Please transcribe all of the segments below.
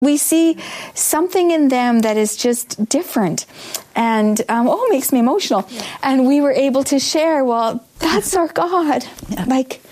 We see something in them that is just different, and it makes me emotional. Yeah. And we were able to share, well, that's our God. Yeah. Like,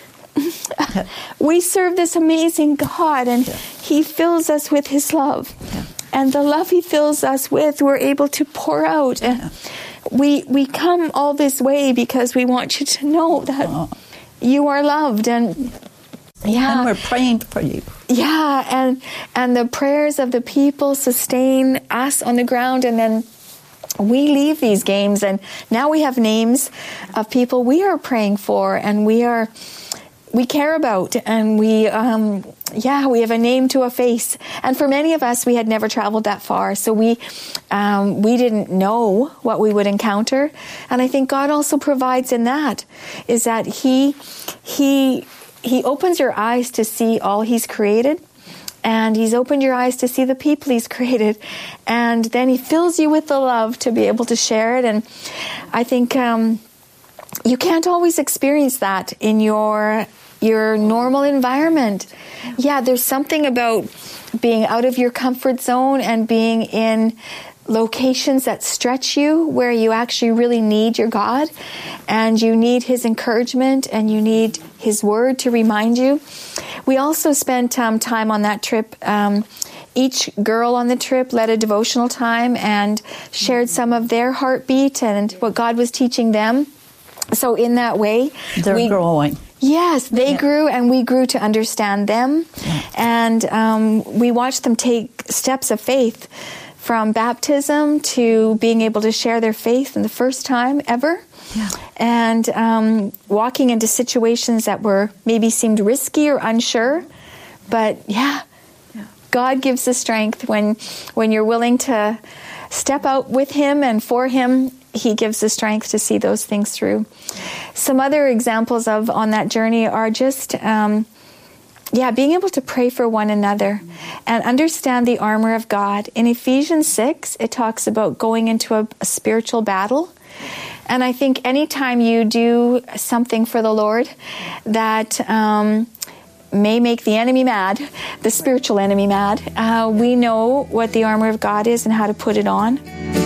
we serve this amazing God, and He fills us with His love. Yeah. And the love He fills us with, we're able to pour out. And we come all this way because we want you to know that you are loved. And and we're praying for you. Yeah, and the prayers of the people sustain us on the ground, and then we leave these games, and now we have names of people we are praying for, and we care about, and we have a name to a face. And for many of us, we had never traveled that far, so we didn't know what we would encounter. And I think God also provides in that, is that He opens your eyes to see all He's created, and He's opened your eyes to see the people He's created, and then He fills you with the love to be able to share it. And I think you can't always experience that in your normal environment. Yeah, there's something about being out of your comfort zone and being in locations that stretch you, where you actually really need your God, and you need His encouragement, and you need His word to remind you. We also spent time on that trip. Each girl on the trip led a devotional time and shared some of their heartbeat and what God was teaching them. So in that way, they're growing. Yes, they grew, and we grew to understand them. Yeah. And we watched them take steps of faith, from baptism to being able to share their faith in the first time ever. Yeah. And walking into situations that maybe seemed risky or unsure. But God gives the strength when you're willing to step out with Him and for Him. He gives the strength to see those things through. Some other examples on that journey are just being able to pray for one another and understand the armor of God. In Ephesians 6, it talks about going into a spiritual battle. And I think anytime you do something for the Lord that may make the enemy mad, the spiritual enemy mad, we know what the armor of God is and how to put it on.